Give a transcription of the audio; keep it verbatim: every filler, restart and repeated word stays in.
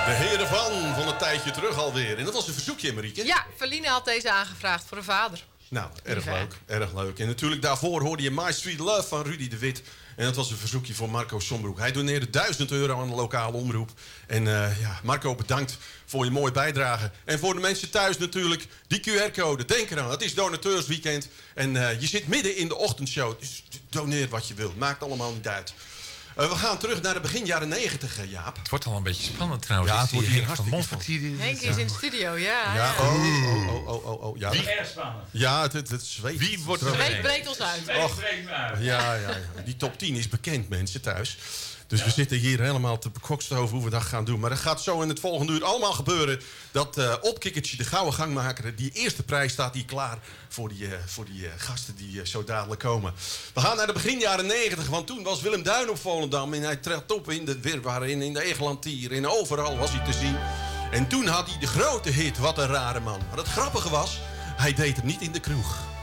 De heren van, van een tijdje terug alweer. En dat was een verzoekje, Marieke. Ja, Verline had deze aangevraagd voor haar vader. Nou, erg Lief, leuk, erg leuk. En natuurlijk daarvoor hoorde je My Sweet Love van Rudy de Wit. En dat was een verzoekje voor Marco Sombroek. Hij doneerde duizend euro aan de lokale omroep. En uh, ja, Marco, bedankt voor je mooie bijdrage. En voor de mensen thuis natuurlijk, die Q R-code. Denk eraan, het is donateursweekend. En uh, je zit midden in de ochtendshow. Dus doneer wat je wilt, maakt allemaal niet uit. Uh, we gaan terug naar de begin jaren negentig, uh, Jaap. Het wordt al een beetje spannend trouwens. Ja, het wordt hier hartstikke hartstikke Henk is in de studio, ja. Ja, oh, oh, oh, oh, oh, oh. Ja, Wie? Erg spannend. ja het, het, het zweet. Wie wordt er Zweet breekt ons uit. Twee Och. spreken uit. Ja, ja, ja, die top tien is bekend, mensen, thuis. Dus we zitten hier helemaal te bekoksten over hoe we dat gaan doen. Maar dat gaat zo in het volgende uur allemaal gebeuren. Dat uh, opkikkertje, de gouden gangmaker, die eerste prijs staat hier klaar voor die, uh, voor die uh, gasten die uh, zo dadelijk komen. We gaan naar de begin jaren negentig, want toen was Willem Duin op Volendam. En hij trad op in de Wirwar, in, in de Egelantier, en overal was hij te zien. En toen had hij de grote hit, Wat een rare man. Maar het grappige was, hij deed het niet in de kroeg.